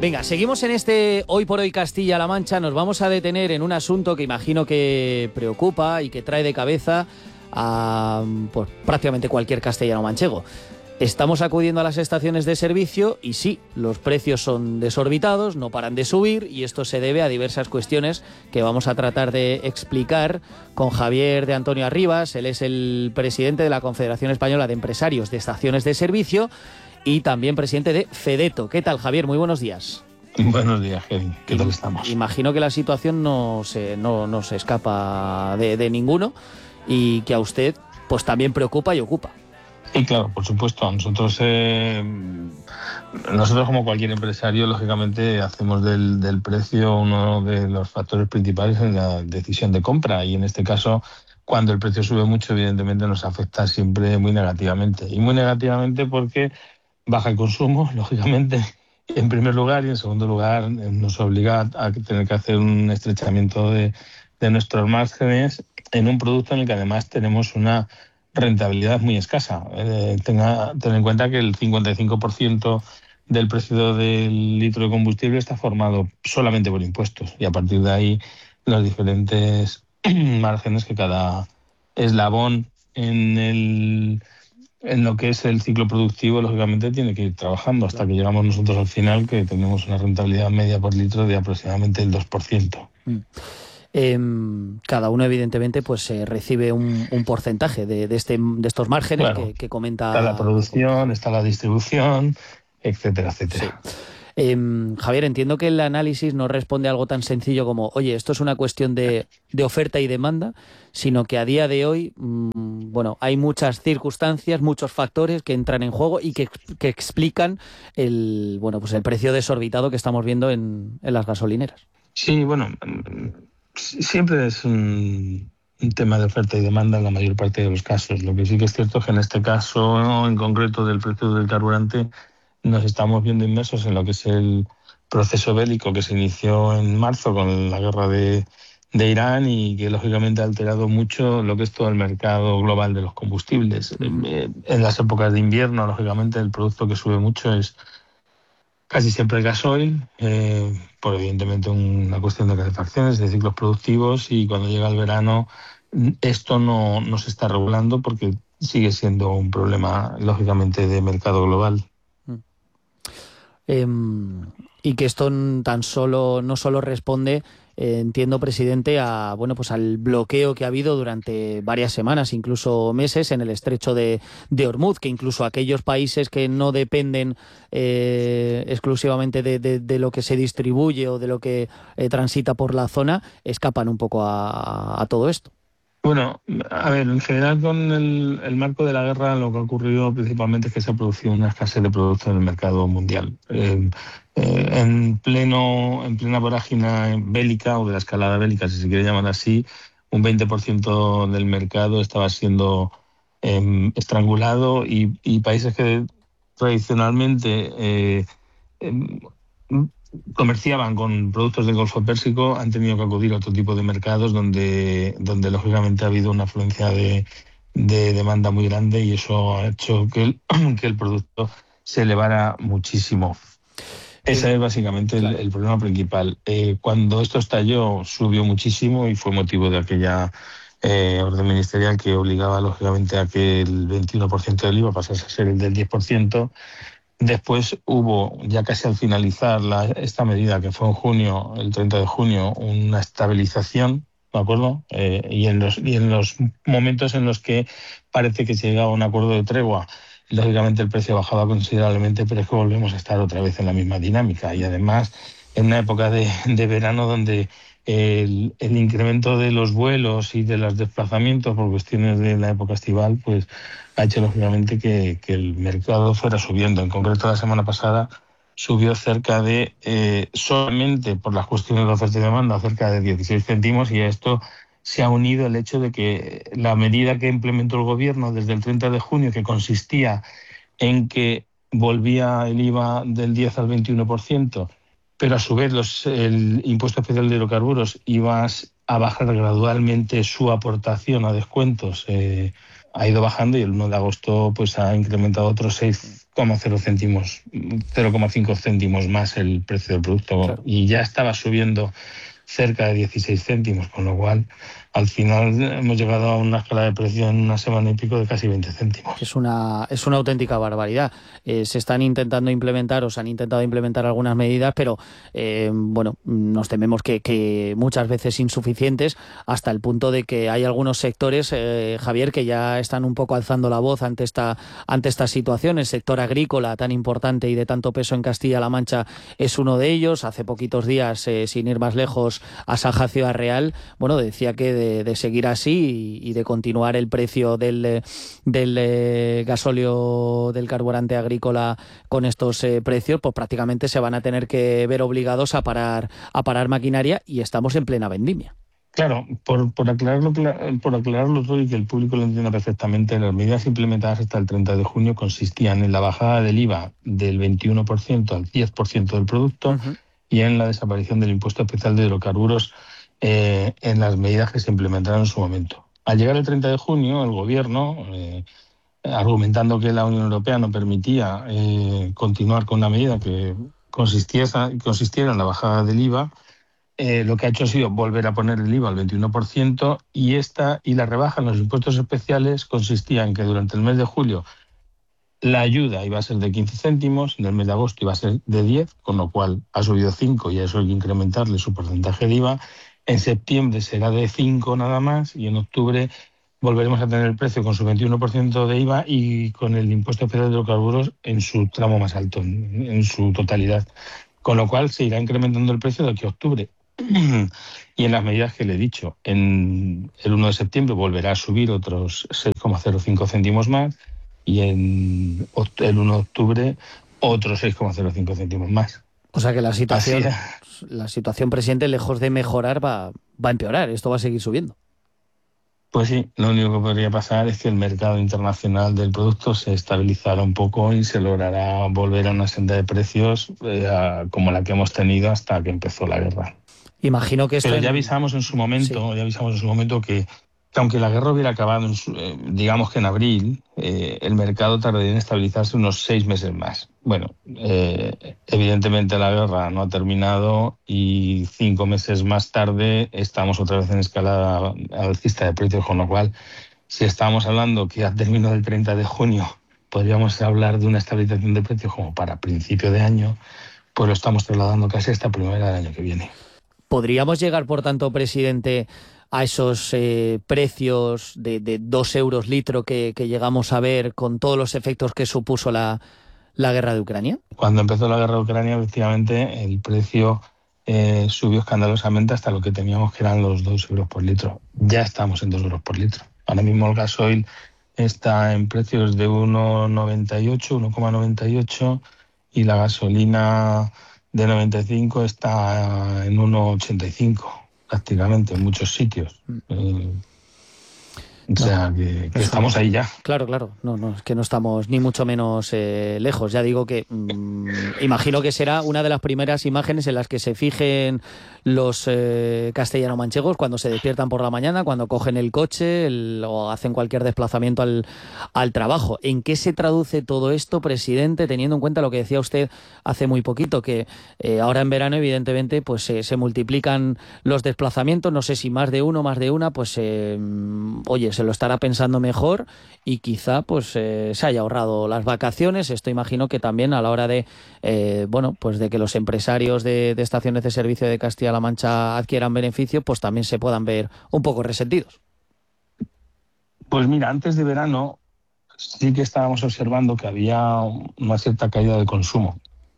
Venga, seguimos en este Hoy por Hoy Castilla-La Mancha. Nos vamos a detener en un asunto que imagino que preocupa y que trae de cabeza a pues, prácticamente cualquier castellano manchego. Estamos acudiendo a las estaciones de servicio y sí, los precios son desorbitados, no paran de subir, y esto se debe a diversas cuestiones que vamos a tratar de explicar con Javier de Antonio Arribas. Él es el presidente de la Confederación Española de Empresarios de Estaciones de Servicio y también presidente de FEDETO. ¿Qué tal, Javier? Muy buenos días. Buenos días, Kevin. ¿Qué tal estamos? Imagino que la situación no se escapa de ninguno y que a usted pues también preocupa y ocupa. Sí, claro, por supuesto. Nosotros como cualquier empresario, lógicamente hacemos del precio uno de los factores principales en la decisión de compra, y en este caso, cuando el precio sube mucho, evidentemente nos afecta siempre muy negativamente. Y muy negativamente porque baja el consumo, lógicamente, en primer lugar, y en segundo lugar nos obliga a tener que hacer un estrechamiento de nuestros márgenes en un producto en el que además tenemos una rentabilidad muy escasa. Ten en cuenta que el 55% del precio del litro de combustible está formado solamente por impuestos, y a partir de ahí los diferentes márgenes que cada eslabón en lo que es el ciclo productivo, lógicamente, tiene que ir trabajando hasta que llegamos nosotros al final, que tenemos una rentabilidad media por litro de aproximadamente el 2%. Cada uno, evidentemente, pues recibe un porcentaje de estos márgenes, claro, que comenta. Está la producción, está la distribución, etcétera, etcétera. Sí. Javier, entiendo que el análisis no responde a algo tan sencillo como, oye, esto es una cuestión de oferta y demanda, sino que a día de hoy, hay muchas circunstancias, muchos factores que entran en juego y que explican el precio desorbitado que estamos viendo en las gasolineras. Sí, siempre es un tema de oferta y demanda en la mayor parte de los casos. Lo que sí que es cierto es que en este caso, en concreto del precio del carburante, nos estamos viendo inmersos en lo que es el proceso bélico que se inició en marzo con la guerra de Irán, y que lógicamente ha alterado mucho lo que es todo el mercado global de los combustibles. En las épocas de invierno, lógicamente, el producto que sube mucho es casi siempre el gasoil, por evidentemente una cuestión de calefacciones, de ciclos productivos, y cuando llega el verano esto no se está regulando porque sigue siendo un problema, lógicamente, de mercado global. Y que esto no solo responde, entiendo, presidente, al bloqueo que ha habido durante varias semanas, incluso meses, en el estrecho de Hormuz, que incluso aquellos países que no dependen exclusivamente de lo que se distribuye o de lo que transita por la zona, escapan un poco a todo esto. Bueno, a ver, en general con el marco de la guerra, lo que ha ocurrido principalmente es que se ha producido una escasez de productos en el mercado mundial. En plena vorágine bélica, o de la escalada bélica, si se quiere llamar así, un 20% del mercado estaba siendo estrangulado, y países que tradicionalmente comerciaban con productos del Golfo Pérsico han tenido que acudir a otro tipo de mercados donde lógicamente ha habido una afluencia de demanda muy grande, y eso ha hecho que el producto se elevara muchísimo. Ese es básicamente el problema principal. Cuando esto estalló, subió muchísimo y fue motivo de aquella orden ministerial que obligaba lógicamente a que el 21% del IVA pasase a ser el del 10%. Después hubo, ya casi al finalizar esta medida, que fue en junio, el 30 de junio, una estabilización, ¿de acuerdo? Y en los momentos en los que parece que se llegaba a un acuerdo de tregua, lógicamente el precio bajaba considerablemente, pero es que volvemos a estar otra vez en la misma dinámica. Y además, en una época de verano donde el incremento de los vuelos y de los desplazamientos por cuestiones de la época estival, pues ha hecho lógicamente que el mercado fuera subiendo. En concreto, la semana pasada subió cerca de, solamente por las cuestiones de oferta y demanda, cerca de 16 céntimos, y a esto se ha unido el hecho de que la medida que implementó el gobierno desde el 30 de junio, que consistía en que volvía el IVA del 10 al 21%, pero a su vez el impuesto especial de hidrocarburos iba a bajar gradualmente su aportación a descuentos, ha ido bajando, y el 1 de agosto pues ha incrementado otros 6 céntimos, 0,5 céntimos más el precio del producto, claro. Y ya estaba subiendo cerca de 16 céntimos, con lo cual al final hemos llegado a una escala de precio en una semana y pico de casi 20 céntimos. Es una auténtica barbaridad. Se han intentado implementar algunas medidas, pero bueno, nos tememos que muchas veces insuficientes, hasta el punto de que hay algunos sectores, Javier, que ya están un poco alzando la voz ante esta situación. El sector agrícola, tan importante y de tanto peso en Castilla-La Mancha, es uno de ellos. Hace poquitos días, sin ir más lejos, Asaja Ciudad Real, bueno, decía que de seguir así y de continuar el precio del gasóleo, del carburante agrícola con estos precios, pues prácticamente se van a tener que ver obligados a parar maquinaria, y estamos en plena vendimia. Claro, por aclararlo todo y que el público lo entienda perfectamente, las medidas implementadas hasta el 30 de junio consistían en la bajada del IVA del 21% al 10% del producto, y en la desaparición del impuesto especial de hidrocarburos en las medidas que se implementaron en su momento. Al llegar el 30 de junio, el Gobierno, argumentando que la Unión Europea no permitía continuar con una medida que consistiera en la bajada del IVA, lo que ha hecho ha sido volver a poner el IVA al 21%, y la rebaja en los impuestos especiales consistía en que durante el mes de julio la ayuda iba a ser de 15 céntimos, en el mes de agosto iba a ser de 10, con lo cual ha subido 5 y a eso hay que incrementarle su porcentaje de IVA. En septiembre será de 5 nada más, y en octubre volveremos a tener el precio con su 21% de IVA y con el impuesto especial de hidrocarburos en su tramo más alto, en su totalidad. Con lo cual se irá incrementando el precio de aquí a octubre. Y en las medidas que le he dicho, en el 1 de septiembre volverá a subir otros 6,05 céntimos más, y el 1 de octubre otros 6,05 céntimos más. O sea que la situación, presidente, lejos de mejorar, va a empeorar. Esto va a seguir subiendo. Pues sí, lo único que podría pasar es que el mercado internacional del producto se estabilizará un poco y se logrará volver a una senda de precios como la que hemos tenido hasta que empezó la guerra. Imagino que Pero ya avisamos en su momento que aunque la guerra hubiera acabado, digamos que en abril, el mercado tardaría en estabilizarse unos 6 meses más. Bueno, evidentemente la guerra no ha terminado y 5 meses más tarde estamos otra vez en escalada alcista de precios, con lo cual, si estábamos hablando que a término del 30 de junio podríamos hablar de una estabilización de precios como para principio de año, pues lo estamos trasladando casi hasta primavera del año que viene. ¿Podríamos llegar, por tanto, presidente, a esos precios de 2 euros litro que llegamos a ver con todos los efectos que supuso la guerra de Ucrania? Cuando empezó la guerra de Ucrania, efectivamente, el precio subió escandalosamente hasta lo que teníamos, que eran los 2 euros por litro. Ya estamos en 2 euros por litro. Ahora mismo el gasoil está en precios de 1,98 y la gasolina de 95 está en 1,85 prácticamente en muchos sitios. O sea, que estamos ahí ya. Claro. No, es que no estamos ni mucho menos lejos. Ya digo que imagino que será una de las primeras imágenes en las que se fijen los castellano-manchegos cuando se despiertan por la mañana, cuando cogen el coche o hacen cualquier desplazamiento al trabajo. ¿En qué se traduce todo esto, presidente, teniendo en cuenta lo que decía usted hace muy poquito, que ahora en verano, evidentemente, pues se multiplican los desplazamientos? No sé si más de uno, más de una, pues oye, se lo estará pensando mejor y quizá pues se haya ahorrado las vacaciones. Esto imagino que también a la hora de pues de que los empresarios de estaciones de servicio de Castilla-La Mancha adquieran beneficio, pues también se puedan ver un poco resentidos. Pues mira, antes de verano sí que estábamos observando que había una cierta caída de consumo.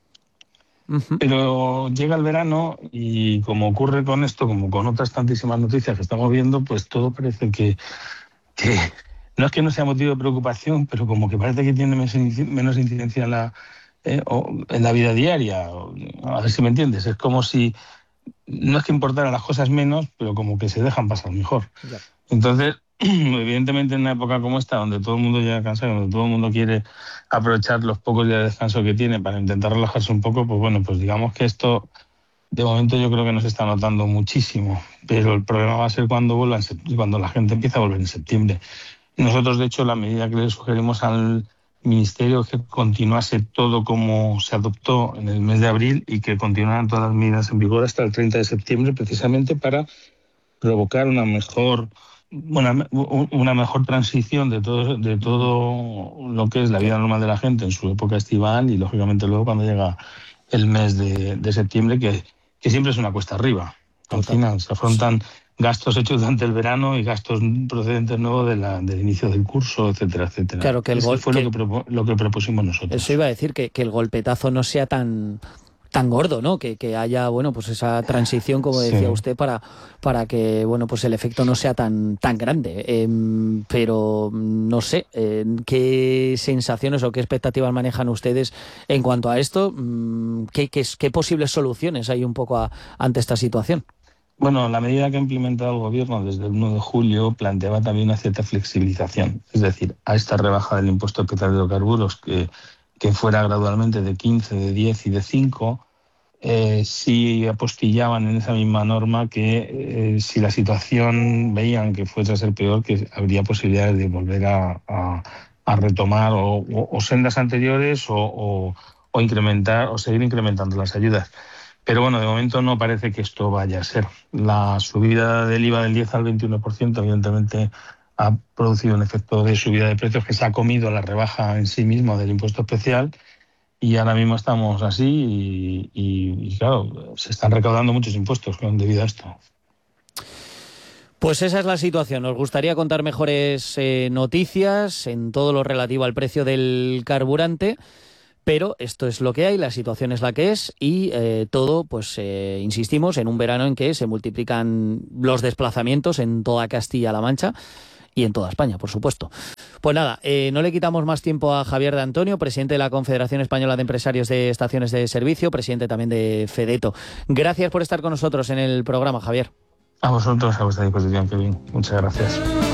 Pero llega el verano y, como ocurre con esto, como con otras tantísimas noticias que estamos viendo, pues todo parece que no es que no sea motivo de preocupación, pero como que parece que tiene menos incidencia en la vida diaria. A ver si me entiendes. Es como si no es que importaran las cosas menos, pero como que se dejan pasar mejor. Ya. Entonces, evidentemente, en una época como esta, donde todo el mundo llega cansado, donde todo el mundo quiere aprovechar los pocos días de descanso que tiene para intentar relajarse un poco, pues bueno, pues digamos que esto de momento yo creo que no se está notando muchísimo, pero el problema va a ser cuando cuando la gente empieza a volver en septiembre. Nosotros, de hecho, la medida que le sugerimos al Ministerio que continuase todo como se adoptó en el mes de abril y que continuaran todas las medidas en vigor hasta el 30 de septiembre, precisamente para provocar una mejor transición de todo lo que es la vida normal de la gente en su época estival y, lógicamente, luego cuando llega el mes de septiembre, que siempre es una cuesta arriba. Al final se afrontan gastos hechos durante el verano y gastos procedentes nuevos del inicio del curso, etcétera, etcétera. Claro, que Eso fue lo que propusimos nosotros. Eso iba a decir, que el golpetazo no sea tan gordo, ¿no? Que haya, bueno, pues esa transición, como decía usted, para que, bueno, pues el efecto no sea tan grande. Pero no sé, ¿qué sensaciones o qué expectativas manejan ustedes en cuanto a esto? ¿Qué posibles soluciones hay un poco ante esta situación? Bueno, la medida que ha implementado el Gobierno desde el 1 de julio planteaba también una cierta flexibilización. Es decir, a esta rebaja del impuesto especial de hidrocarburos que fuera gradualmente de 15, de 10 y de 5, sí apostillaban en esa misma norma que si la situación veían que fuese a ser peor, que habría posibilidades de volver a retomar o sendas anteriores o incrementar o seguir incrementando las ayudas. Pero bueno, de momento no parece que esto vaya a ser. La subida del IVA del 10 al 21%, evidentemente, ha producido un efecto de subida de precios que se ha comido la rebaja en sí mismo del impuesto especial, y ahora mismo estamos así y claro, se están recaudando muchos impuestos debido a esto. Pues esa es la situación. Nos gustaría contar mejores noticias en todo lo relativo al precio del carburante, pero esto es lo que hay, la situación es la que es y todo, pues insistimos, en un verano en que se multiplican los desplazamientos en toda Castilla-La Mancha y en toda España, por supuesto. Pues nada, no le quitamos más tiempo a Javier de Antonio, presidente de la Confederación Española de Empresarios de Estaciones de Servicio, presidente también de Fedeto. Gracias por estar con nosotros en el programa, Javier. A vosotros, a vuestra disposición, Kevin. Muchas gracias.